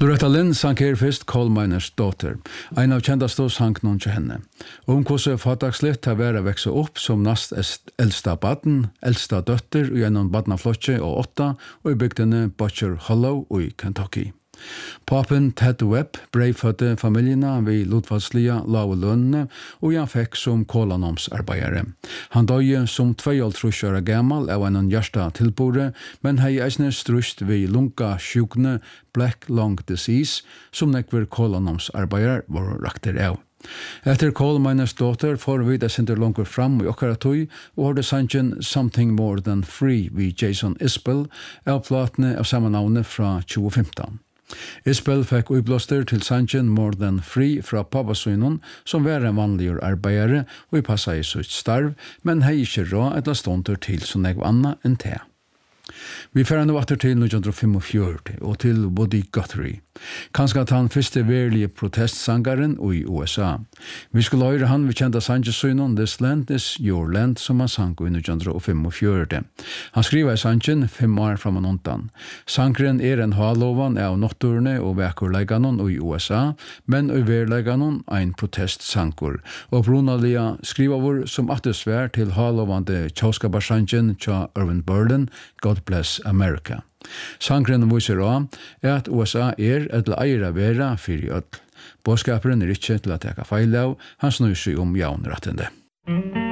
Loretta Lynn sang her først Coal Miners Daughter, en av kjendaste sangene til henne. Hvordan fatakslitt har vært å vekse opp som nast eldsta baden, eldsta døtter i en badnaflotje og 8, og i bygdene Butcher Hollow i Kentucky. Papen Ted Webb breifødde familiene ved Lutvaldslia lave lønnene, og han fikk som kålanomsarbeidere. Han døde som 22 år gammel av en hjärsta tilbore, men hei eisne strust ved lunga sjukne Black Lung Disease, som nekver kålanomsarbeidere var rakter av. Etter Coal Miners Daughter får vi det sinter langer fram i okkara tøy, og har det sangen Something More Than Free ved Jason Isbell av platene av samme navnet fra 2015. Isbell fikk utblåster til sangen More Than Free fra pappasøynen, som var en vanlig arbeidere og i passet i sitt starv, men hei ikke råd et la stånder til som jeg anna enn te. Vi fører nå atter til 1945 og til Woody Guthrie. Kanskje at han første verlige protestsangaren i USA. Vi skulle høre han ved kjente sangesøynen This Land is Your Land, som han sang i 1945. Han skriver i sangen 5 år fra man undan. Sangren en hallovan av notturene og vekurleganon i USA, men i verleganon en protestsangur. Og brunalia skriver vår som attesvær til hallovande tjauskabarsangen tja Irvin Berlin, God Bless America. Sangren viser av at USA et eira vera fyrir öll. Båskaperen ikke til å teka feil av, han snur seg om jaunrettende.